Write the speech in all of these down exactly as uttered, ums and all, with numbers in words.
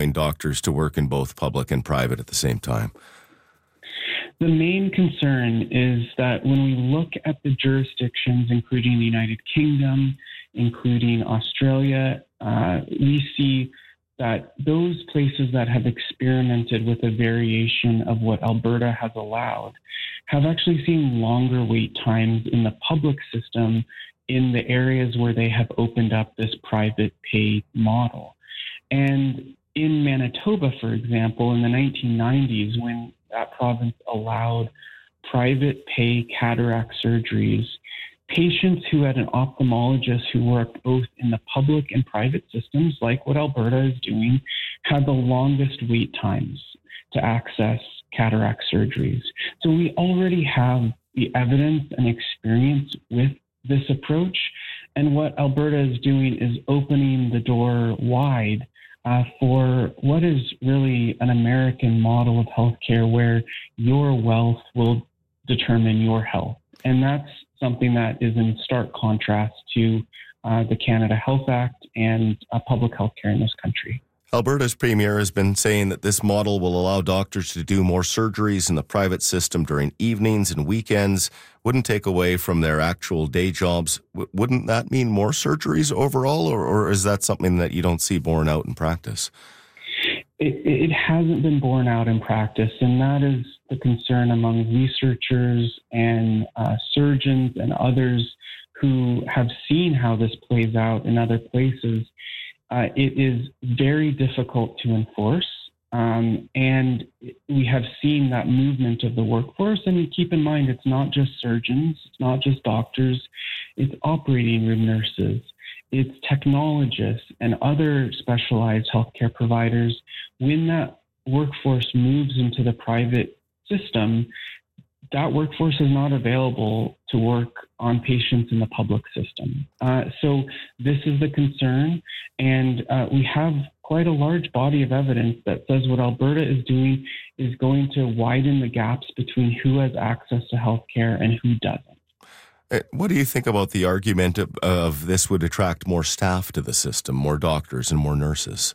allowing doctors to work in both public and private at the same time? The main concern is that when we look at the jurisdictions, including the United Kingdom, including Australia, uh, we see that those places that have experimented with a variation of what Alberta has allowed have actually seen longer wait times in the public system in the areas where they have opened up this private pay model. And in Manitoba, for example, in the nineteen nineties, when that province allowed private pay cataract surgeries, patients who had an ophthalmologist who worked both in the public and private systems, like what Alberta is doing, had the longest wait times to access cataract surgeries. So we already have the evidence and experience with this approach. And what Alberta is doing is opening the door wide uh, for what is really an American model of healthcare where your wealth will determine your health. And that's something that is in stark contrast to uh, the Canada Health Act and uh, public health care in this country. Alberta's premier has been saying that this model will allow doctors to do more surgeries in the private system during evenings and weekends, wouldn't take away from their actual day jobs. W- wouldn't that mean more surgeries overall, or, or is that something that you don't see borne out in practice? It, it hasn't been borne out in practice, and that is the concern among researchers and uh, surgeons and others who have seen how this plays out in other places. Uh, it is very difficult to enforce, um, and we have seen that movement of the workforce. And keep in mind, it's not just surgeons, it's not just doctors, it's operating room nurses, it's technologists and other specialized healthcare providers. When that workforce moves into the private system, that workforce is not available to work on patients in the public system. Uh, so this is the concern, and uh, we have quite a large body of evidence that says what Alberta is doing is going to widen the gaps between who has access to healthcare and who doesn't. What do you think about the argument of, of this would attract more staff to the system, more doctors and more nurses?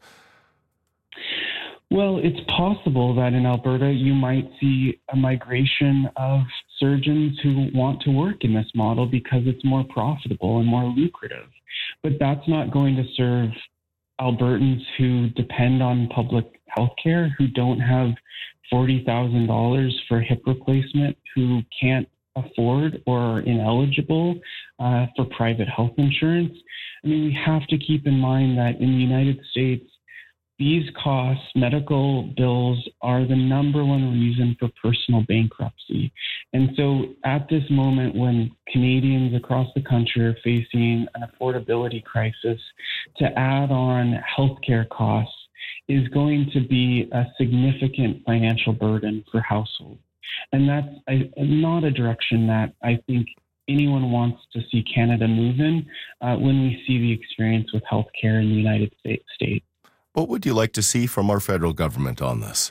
Well, it's possible that in Alberta you might see a migration of surgeons who want to work in this model because it's more profitable and more lucrative. But that's not going to serve Albertans who depend on public health care, who don't have forty thousand dollars for hip replacement, who can't afford or are ineligible uh, for private health insurance. I mean, we have to keep in mind that in the United States, these costs, medical bills, are the number one reason for personal bankruptcy. And so at this moment when Canadians across the country are facing an affordability crisis, to add on healthcare costs is going to be a significant financial burden for households. And that's a, not a direction that I think anyone wants to see Canada move in uh, when we see the experience with healthcare in the United States. What would you like to see from our federal government on this?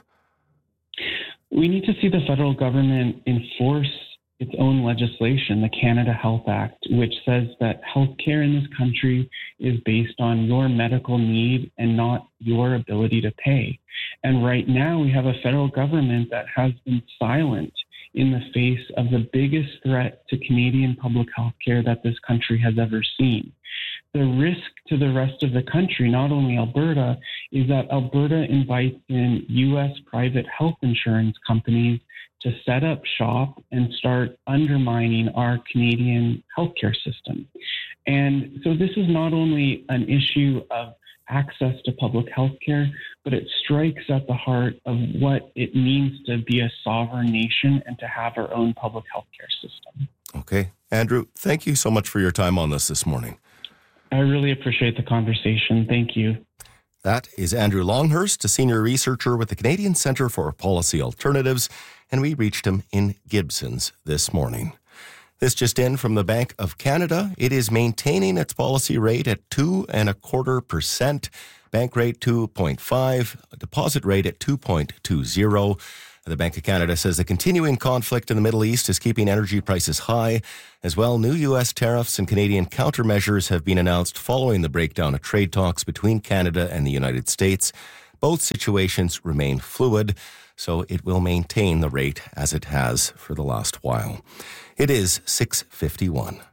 We need to see the federal government enforce its own legislation, the Canada Health Act, which says that healthcare in this country is based on your medical need and not your ability to pay. And right now we have a federal government that has been silent in the face of the biggest threat to Canadian public health care that this country has ever seen. The risk to the rest of the country, not only Alberta, is that Alberta invites in U S private health insurance companies to set up shop and start undermining our Canadian healthcare system. And so this is not only an issue of access to public health care, but it strikes at the heart of what it means to be a sovereign nation and to have our own public health care system. Okay. Andrew, thank you so much for your time on this this morning. I really appreciate the conversation. Thank you. That is Andrew Longhurst, a senior researcher with the Canadian Centre for Policy Alternatives, and we reached him in Gibsons this morning. This just in from the Bank of Canada. It is maintaining its policy rate at two and a quarter percent. Bank rate two point five, deposit rate at two point two zero. The Bank of Canada says the continuing conflict in the Middle East is keeping energy prices high. As well, new U S tariffs and Canadian countermeasures have been announced following the breakdown of trade talks between Canada and the United States. Both situations remain fluid, so it will maintain the rate as it has for the last while. It is six fifty-one.